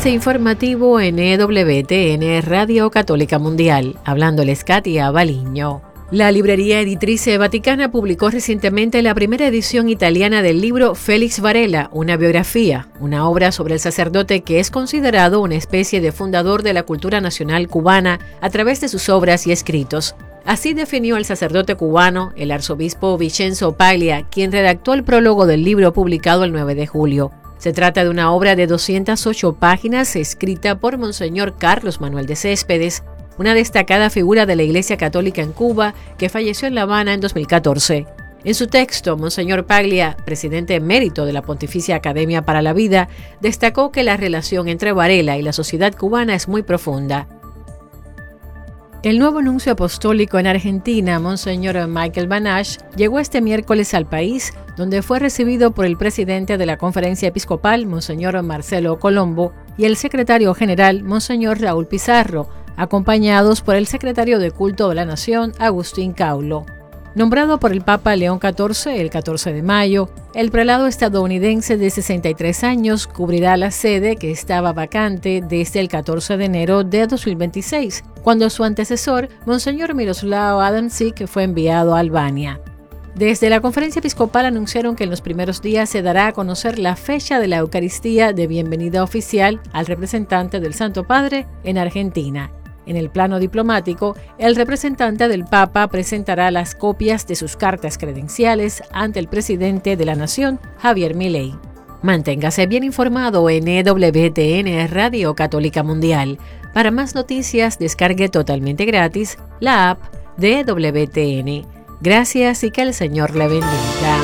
avance informativo en EWTN Radio Católica Mundial. Hablándoles Katia Baliño. La librería Editrice Vaticana publicó recientemente la primera edición italiana del libro Félix Varela, una biografía, una obra sobre el sacerdote que es considerado una especie de fundador de la cultura nacional cubana a través de sus obras y escritos. Así definió al sacerdote cubano el arzobispo Vincenzo Paglia, quien redactó el prólogo del libro publicado el 9 de julio. Se trata de una obra de 208 páginas escrita por Monseñor Carlos Manuel de Céspedes, una destacada figura de la Iglesia Católica en Cuba que falleció en La Habana en 2014. En su texto, Monseñor Paglia, presidente emérito de la Pontificia Academia para la Vida, destacó que la relación entre Varela y la sociedad cubana es muy profunda. El nuevo nuncio apostólico en Argentina, Monseñor Michael Banasch, llegó este miércoles al país, donde fue recibido por el presidente de la Conferencia Episcopal, Monseñor Marcelo Colombo, y el secretario general, Monseñor Raúl Pizarro, acompañados por el secretario de Culto de la Nación, Agustín Caulo. Nombrado por el Papa León XIV el 14 de mayo, el prelado estadounidense de 63 años cubrirá la sede que estaba vacante desde el 14 de enero de 2026, cuando su antecesor, Monseñor Miroslav Adamczyk, fue enviado a Albania. Desde la Conferencia Episcopal anunciaron que en los primeros días se dará a conocer la fecha de la Eucaristía de bienvenida oficial al representante del Santo Padre en Argentina. En el plano diplomático, el representante del Papa presentará las copias de sus cartas credenciales ante el presidente de la Nación, Javier Milei. Manténgase bien informado en EWTN Radio Católica Mundial. Para más noticias, descargue totalmente gratis la app de EWTN. Gracias y que el Señor le bendiga.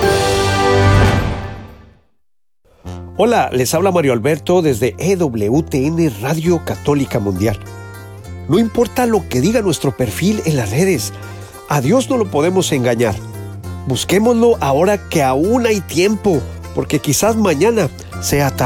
Hola, les habla Mario Alberto desde EWTN Radio Católica Mundial. No importa lo que diga nuestro perfil en las redes, a Dios no lo podemos engañar. Busquémoslo ahora que aún hay tiempo, porque quizás mañana sea tarde.